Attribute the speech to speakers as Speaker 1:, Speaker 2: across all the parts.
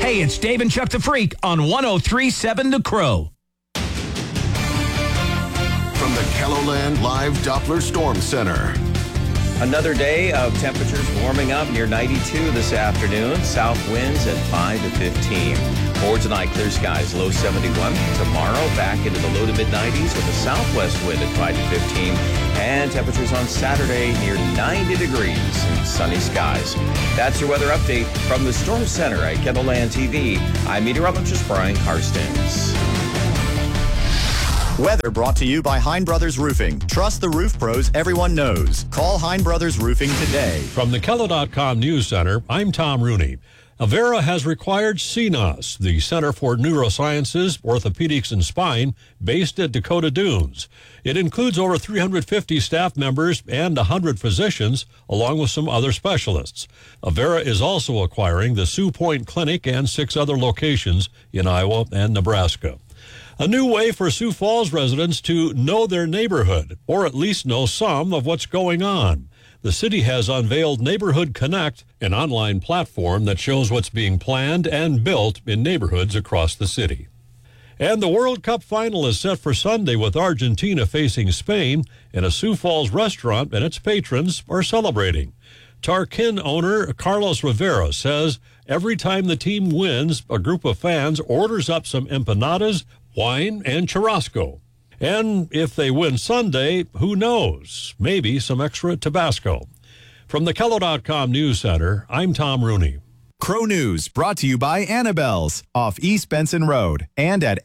Speaker 1: Hey, it's Dave and Chuck the Freak on 103.7 The Crow.
Speaker 2: From the KELOLAND Live Doppler Storm Center.
Speaker 3: Another day of temperatures warming up near 92 this afternoon. South winds at 5 to 15. For tonight, clear skies, low 71. Tomorrow, back into the low to mid-90s with a southwest wind at 5 to 15. And temperatures on Saturday near 90 degrees and sunny skies. That's your weather update from the Storm Center at KELOLAND TV. I'm meteorologist Brian Karstens.
Speaker 4: Weather brought to you by Hein Brothers Roofing. Trust the roof pros everyone knows. Call Hein Brothers Roofing today.
Speaker 5: From the KELO.com News Center, I'm Tom Rooney. Avera has required CNOS, the Center for Neurosciences, Orthopedics, and Spine, based at Dakota Dunes. It includes over 350 staff members and 100 physicians, along with some other specialists. Avera is also acquiring the Sioux Point Clinic and 6 other locations in Iowa and Nebraska. A new way for Sioux Falls residents to know their neighborhood, or at least know some of what's going on. The city has unveiled Neighborhood Connect, an online platform that shows what's being planned and built in neighborhoods across the city. And the World Cup final is set for Sunday with Argentina facing Spain, and a Sioux Falls restaurant and its patrons are celebrating. Tarkin owner Carlos Rivera says every time the team wins, a group of fans orders up some empanadas, wine, and churrasco. And if they win Sunday, who knows? Maybe some extra Tabasco. From the KELO.com News Center, I'm Tom Rooney.
Speaker 4: Crow News brought to you by Annabelle's off East Benson Road and at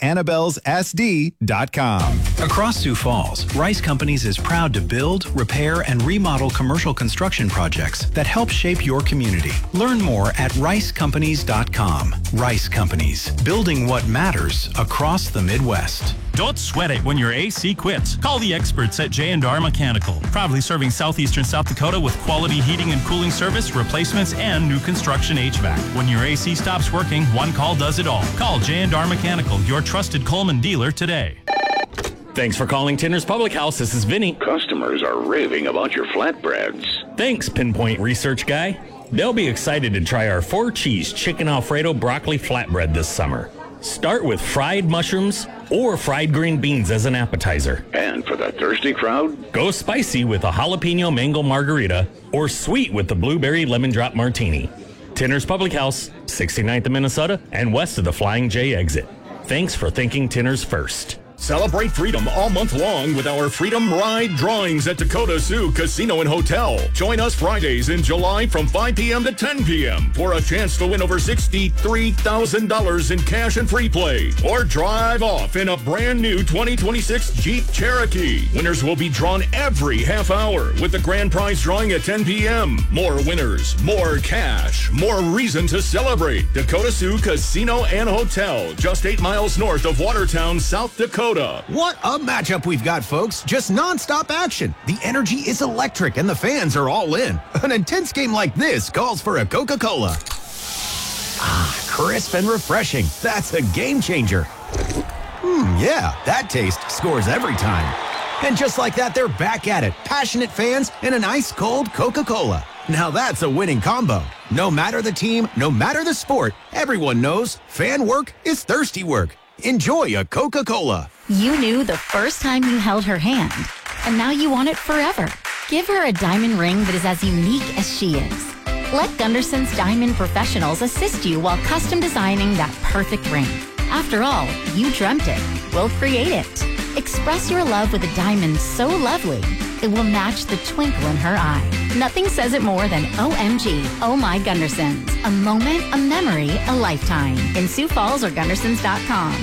Speaker 4: Annabelle'sSD.com.
Speaker 6: Across Sioux Falls, Rice Companies is proud to build, repair, and remodel commercial construction projects that help shape your community. Learn more at ricecompanies.com. Rice Companies, building what matters across the Midwest.
Speaker 7: Don't sweat it when your AC quits. Call the experts at J&R Mechanical, proudly serving southeastern South Dakota with quality heating and cooling service, replacements, and new construction HVAC. When your AC stops working, one call does it all. Call J&R Mechanical, your trusted Coleman dealer today.
Speaker 8: Thanks for calling Tinner's Public House. This is Vinny.
Speaker 9: Customers are raving about your flatbreads.
Speaker 8: Thanks, Pinpoint Research Guy. They'll be excited to try our 4-cheese chicken Alfredo broccoli flatbread this summer. Start with fried mushrooms or fried green beans as an appetizer.
Speaker 9: And for the thirsty crowd,
Speaker 8: go spicy with a jalapeno mango margarita or sweet with the blueberry lemon drop martini. Tinner's Public House, 69th of Minnesota and west of the Flying J exit. Thanks for thinking Tinner's first.
Speaker 10: Celebrate freedom all month long with our Freedom Ride drawings at Dakota Sioux Casino and Hotel. Join us Fridays in July from 5 p.m. to 10 p.m. for a chance to win over $63,000 in cash and free play. Or drive off in a brand new 2026 Jeep Cherokee. Winners will be drawn every half hour with the grand prize drawing at 10 p.m. More winners, more cash, more reason to celebrate. Dakota Sioux Casino and Hotel, just 8 miles north of Watertown, South Dakota.
Speaker 11: What a matchup we've got, folks. Just nonstop action. The energy is electric and the fans are all in. An intense game like this calls for a Coca-Cola. Ah, crisp and refreshing. That's a game changer. Yeah, that taste scores every time. And just like that, they're back at it. Passionate fans and an ice-cold Coca-Cola. Now that's a winning combo. No matter the team, no matter the sport, everyone knows fan work is thirsty work. Enjoy a Coca-Cola.
Speaker 12: You knew the first time you held her hand, and now you want it forever. Give her a diamond ring that is as unique as she is. Let Gunderson's Diamond Professionals assist you while custom designing that perfect ring. After all, you dreamt it. We'll create it. Express your love with a diamond so lovely, it will match the twinkle in her eye. Nothing says it more than OMG, Oh My Gundersons. A moment, a memory, a lifetime. In Sioux Falls or Gundersons.com.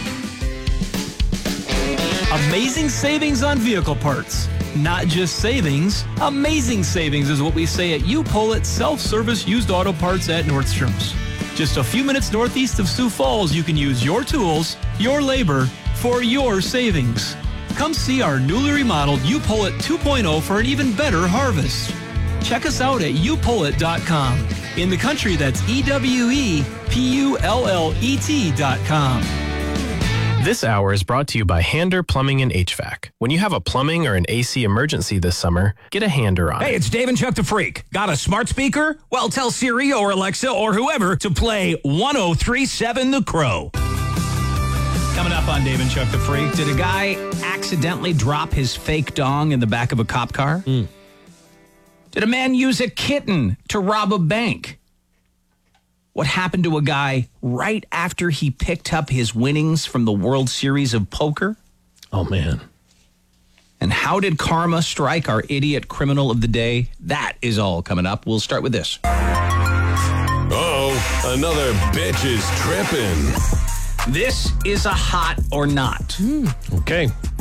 Speaker 13: Amazing savings on vehicle parts. Not just savings, amazing savings is what we say at U-Pull Self-Service Used Auto Parts at Nordstrom's. Just a few minutes northeast of Sioux Falls, you can use your tools, your labor, for your savings. Come see our newly remodeled U-Pull 2.0 for an even better harvest. Check us out at upullet.com. In the country, that's EWEPULLET.com.
Speaker 14: This hour is brought to you by Hander Plumbing and HVAC. When you have a plumbing or an AC emergency this summer, get a Hander on.
Speaker 1: Hey, it's Dave and Chuck the Freak. Got a smart speaker? Well, tell Siri or Alexa or whoever to play 103.7 The Crow. Coming up on Dave and Chuck the Freak, did a guy accidentally drop his fake dong in the back of a cop car? Did a man use a kitten to rob a bank? What happened to a guy right after he picked up his winnings from the World Series of Poker?
Speaker 14: Oh, man.
Speaker 1: And how did karma strike our idiot criminal of the day? That is all coming up. We'll start with this.
Speaker 15: Uh-oh, another bitch is tripping.
Speaker 1: This is a hot or not.
Speaker 5: Okay.